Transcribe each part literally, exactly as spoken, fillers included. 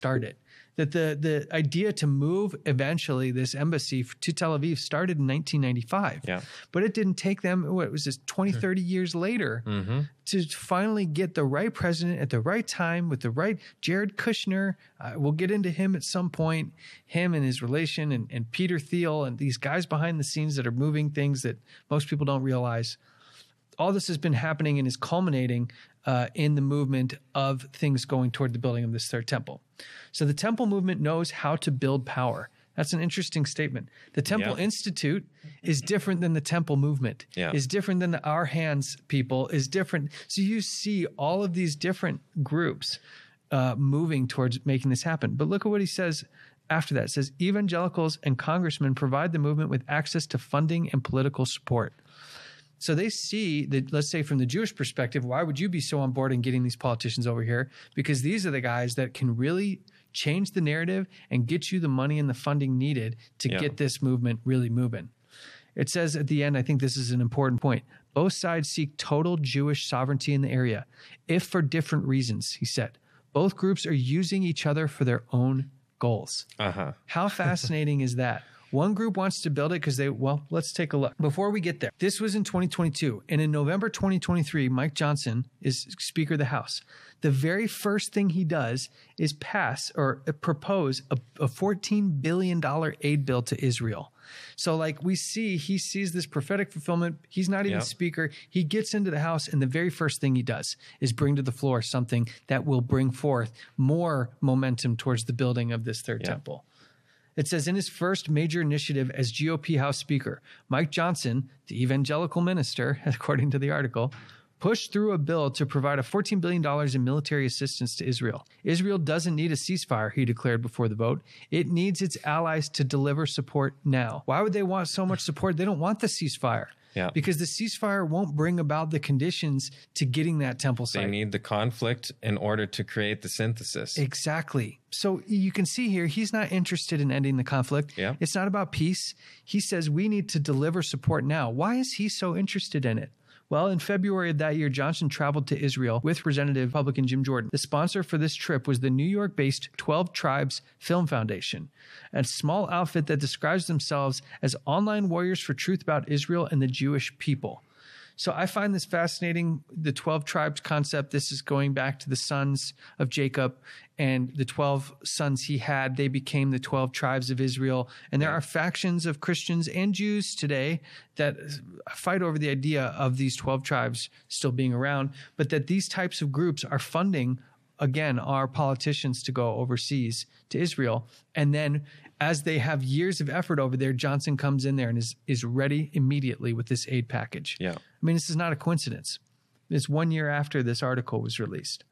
started. That the, the idea to move eventually this embassy to Tel Aviv started in nineteen ninety-five. Yeah. But it didn't take them, what was this, twenty, thirty years later mm-hmm. to finally get the right president at the right time with the right Jared Kushner. Uh, we'll get into him at some point, him and his relation, and, and Peter Thiel and these guys behind the scenes that are moving things that most people don't realize. All this has been happening and is culminating uh, in the movement of things going toward the building of this third temple. So the temple movement knows how to build power. That's an interesting statement. The Temple yeah. Institute is different than the temple movement, yeah. is different than the Our Hands people, is different. So you see all of these different groups uh, moving towards making this happen. But look at what he says after that. It says, evangelicals and congressmen provide the movement with access to funding and political support. So they see that, let's say from the Jewish perspective, why would you be so on board in getting these politicians over here? Because these are the guys that can really change the narrative and get you the money and the funding needed to yeah. get this movement really moving. It says at the end, I think this is an important point, both sides seek total Jewish sovereignty in the area, if for different reasons, he said. Both groups are using each other for their own goals. Uh-huh. How fascinating is that? One group wants to build it because they, well, let's take a look. Before we get there, this was in twenty twenty-two. And in November twenty twenty-three, Mike Johnson is Speaker of the House. The very first thing he does is pass or propose a, a fourteen billion dollars aid bill to Israel. So like we see, he sees this prophetic fulfillment. He's not even yep. Speaker. He gets into the House, and the very first thing he does is bring to the floor something that will bring forth more momentum towards the building of this third yep. temple. It says, in his first major initiative as G O P House Speaker, Mike Johnson, the evangelical minister, according to the article, pushed through a bill to provide a fourteen billion dollars in military assistance to Israel. Israel doesn't need a ceasefire, he declared before the vote. It needs its allies to deliver support now. Why would they want so much support? They don't want the ceasefire. Yeah. Because the ceasefire won't bring about the conditions to getting that temple site. They need the conflict in order to create the synthesis. Exactly. So you can see here, he's not interested in ending the conflict. Yeah. It's not about peace. He says we need to deliver support now. Why is he so interested in it? Well, in February of that year, Johnson traveled to Israel with Representative Republican Jim Jordan. The sponsor for this trip was the New York-based twelve Tribes Film Foundation, a small outfit that describes themselves as online warriors for truth about Israel and the Jewish people. So I find this fascinating, the twelve tribes concept. This is going back to the sons of Jacob, and the twelve sons he had, they became the twelve tribes of Israel. And there are factions of Christians and Jews today that fight over the idea of these twelve tribes still being around, but that these types of groups are funding, again, our politicians to go overseas to Israel. And then as they have years of effort over there, Johnson comes in there and is, is ready immediately with this aid package. Yeah. I mean, this is not a coincidence. It's one year after this article was released.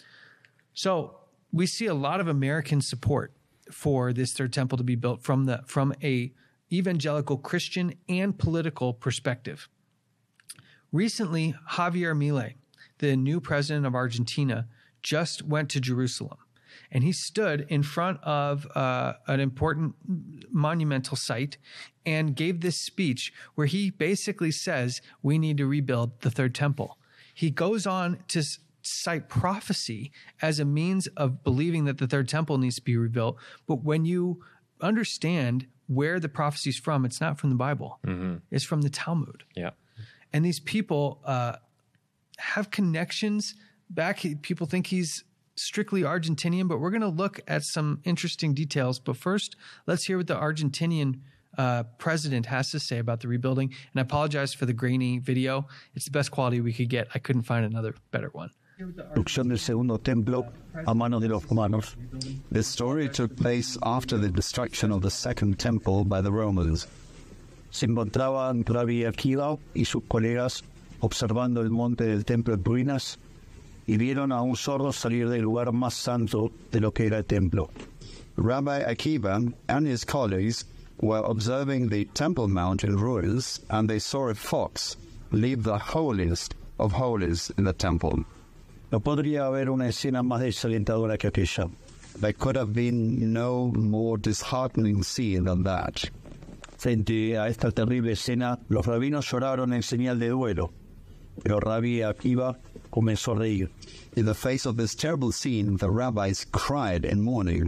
So we see a lot of American support for this third temple to be built from the from a evangelical Christian and political perspective. Recently, Javier Milei, the new president of Argentina, just went to Jerusalem. And he stood in front of uh, an important monumental site and gave this speech where he basically says, we need to rebuild the third temple. He goes on to cite prophecy as a means of believing that the third temple needs to be rebuilt. But when you understand where the prophecy is from, it's not from the Bible. Mm-hmm. It's from the Talmud. Yeah. And these people uh, have connections back. People think he's strictly Argentinian, but we're going to look at some interesting details. But first, let's hear what the Argentinian uh, president has to say about the rebuilding. And I apologize for the grainy video. It's the best quality we could get. I couldn't find another better one. Construcción del segundo templo a mano de los romanos. The story took place after the destruction of the second temple by the Romans. Se encontraban Rabbi Akiva y sus colegas observando el monte del templo en ruinas y vieron a un sordo salir del lugar más santo de lo que era el templo. Rabbi Akiva and his colleagues were observing the Temple Mount in ruins, and they saw a fox leave the holiest of holies in the temple. No podría haber una escena más desalentadora que aquella. There could have been no more disheartening scene than that. Frente a esta terrible escena, los rabinos lloraron en señal de duelo, pero Rabbi Akiva comenzó a reír. In the face of this terrible scene, the rabbis cried in mourning.